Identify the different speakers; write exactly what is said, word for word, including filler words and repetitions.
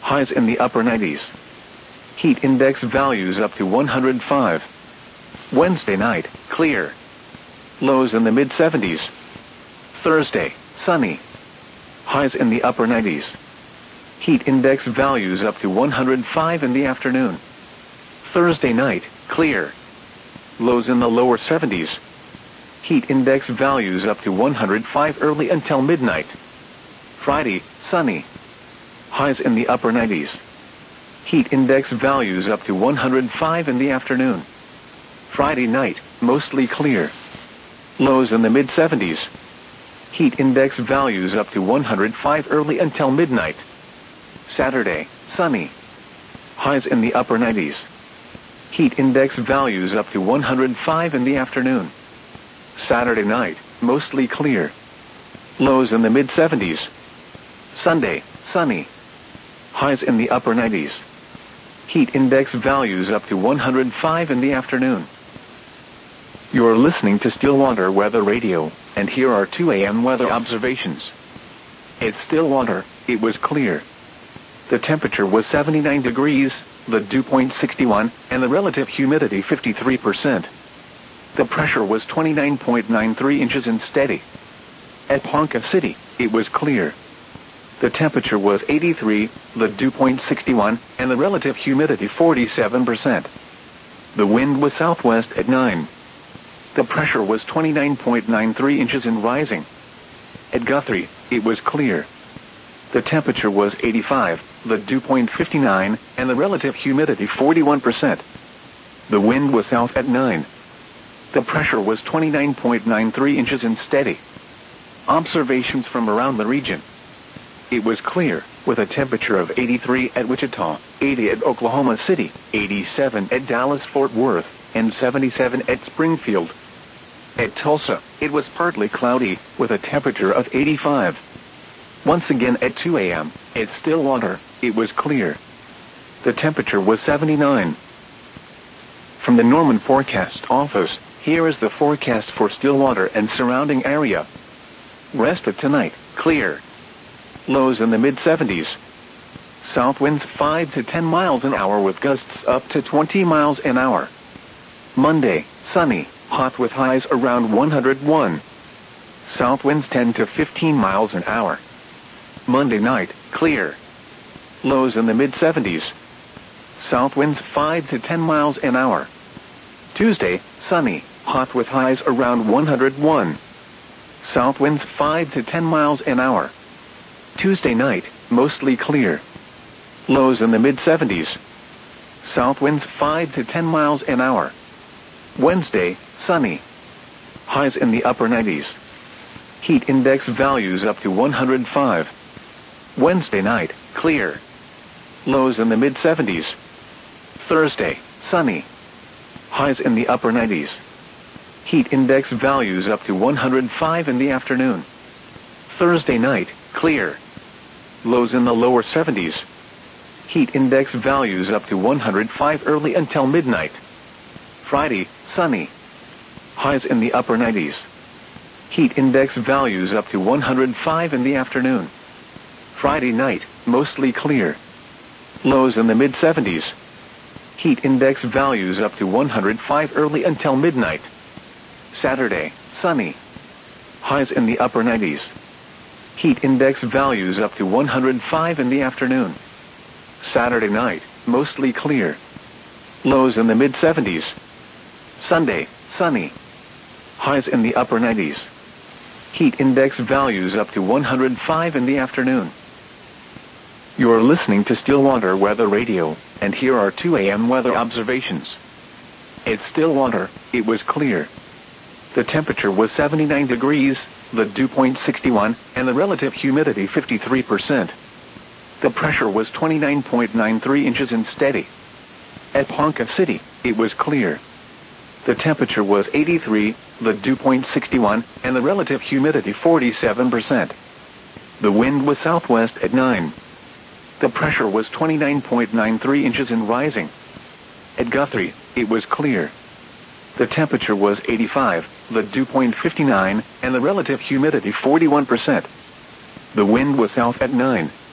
Speaker 1: Highs in the upper nineties. Heat index values up to one hundred five. Wednesday night, clear. Lows in the mid seventies. Thursday, sunny. Highs in the upper nineties. Heat index values up to one hundred five in the afternoon. Thursday night, clear. Lows in the lower seventies. Heat index values up to one hundred five early until midnight. Friday, sunny. Highs in the upper nineties. Heat index values up to one hundred five in the afternoon. Friday night, mostly clear. Lows in the mid seventies. Heat index values up to one hundred five early until midnight. Saturday, sunny. Highs in the upper nineties. Heat index values up to one hundred five in the afternoon. Saturday night, mostly clear. Lows in the mid seventies. Sunday, sunny. Highs in the upper nineties. Heat index values up to one hundred five in the afternoon. You're listening to Stillwater Weather Radio, and here are two A M weather observations. At Stillwater, it was clear. The temperature was seventy-nine degrees, the dew point sixty-one, and the relative humidity fifty-three percent. The pressure was twenty-nine point nine three inches and steady. At Ponca City, it was clear. The temperature was eighty-three, the dew point sixty-one, and the relative humidity forty-seven percent. The wind was southwest at nine. The pressure was twenty-nine point nine three inches and rising. At Guthrie, it was clear. The temperature was eighty-five, the dew point fifty-nine, and the relative humidity forty-one percent. The wind was south at nine. The pressure was twenty-nine point nine three inches and steady. Observations from around the region. It was clear, with a temperature of eighty-three at Wichita, eighty at Oklahoma City, eighty-seven at Dallas-Fort Worth, and seventy-seven at Springfield. At Tulsa, it was partly cloudy, with a temperature of eighty-five. Once again at two A M, at Stillwater, it was clear. The temperature was seventy-nine. From the Norman Forecast Office, here is the forecast for Stillwater and surrounding area. Rest of tonight, clear. Lows in the mid seventies. South winds five to ten miles an hour with gusts up to twenty miles an hour. Monday, sunny, hot with highs around one hundred one. South winds ten to fifteen miles an hour. Monday night, clear. Lows in the mid seventies. South winds five to ten miles an hour. Tuesday, sunny, hot with highs around one hundred one. South winds five to ten miles an hour. Tuesday night, mostly clear. Lows in the mid seventies. South winds five to ten miles an hour. Wednesday, sunny. Highs in the upper nineties. Heat index values up to one hundred five. Wednesday night, clear. Lows in the mid seventies. Thursday, sunny. Highs in the upper nineties. Heat index values up to one hundred five in the afternoon. Thursday night, clear. Lows in the lower seventies. Heat index values up to one hundred five early until midnight. Friday, sunny. Highs in the upper nineties. Heat index values up to one hundred five in the afternoon. Friday night, mostly clear. Lows in the mid seventies. Heat index values up to one hundred five early until midnight. Saturday, sunny. Highs in the upper nineties. Heat index values up to one hundred five in the afternoon. Saturday night, mostly clear. Lows in the mid seventies. Sunday, sunny. Highs in the upper nineties. Heat index values up to one hundred five in the afternoon. You're listening to Stillwater Weather Radio, and here are two A M weather observations. At Stillwater, it was clear. The temperature was seventy-nine degrees, the dew point sixty-one, and the relative humidity fifty-three percent. The pressure was twenty-nine point nine three inches and steady. At Ponca City, it was clear. The temperature was eighty-three, the dew point sixty-one, and the relative humidity forty-seven percent. The wind was southwest at nine. The pressure was twenty-nine point nine three inches and rising. At Guthrie, it was clear. The temperature was eighty-five, the dew point fifty-nine, and the relative humidity forty-one percent. The wind was south at nine.